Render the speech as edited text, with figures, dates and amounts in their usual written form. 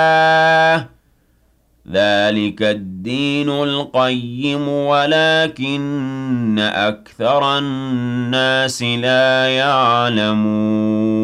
ذلك الدين القيم ولكن أكثر الناس لا يعلمون